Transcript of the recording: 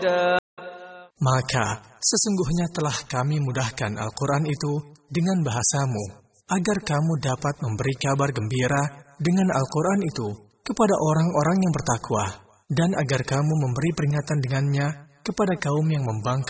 Maka sesungguhnya telah kami mudahkan Al-Quran itu dengan bahasamu, agar kamu dapat memberi kabar gembira dengan Al-Quran itu kepada orang-orang yang bertakwa, dan agar kamu memberi peringatan dengannya kepada kaum yang membangkang